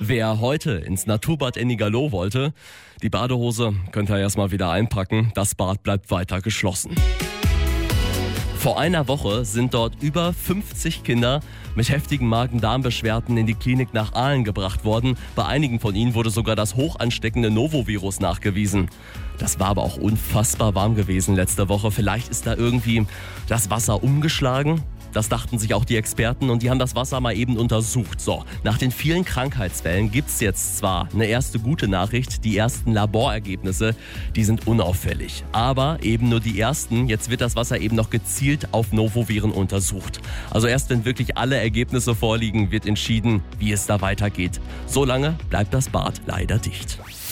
Wer heute ins Naturbad Ennigerloh wollte, die Badehose könnt ihr erstmal wieder einpacken. Das Bad bleibt weiter geschlossen. Vor einer Woche sind dort über 50 Kinder mit heftigen Magen-Darm-Beschwerden in die Klinik nach Aalen gebracht worden. Bei einigen von ihnen wurde sogar das hochansteckende Novovirus nachgewiesen. Das war aber auch unfassbar warm gewesen letzte Woche. Vielleicht ist da irgendwie das Wasser umgeschlagen. Das dachten sich auch die Experten und die haben das Wasser mal eben untersucht. So, nach den vielen Krankheitsfällen gibt's jetzt zwar eine erste gute Nachricht, die ersten Laborergebnisse, die sind unauffällig. Aber eben nur die ersten, jetzt wird das Wasser eben noch gezielt auf Novoviren untersucht. Also erst wenn wirklich alle Ergebnisse vorliegen, wird entschieden, wie es da weitergeht. Solange bleibt das Bad leider dicht.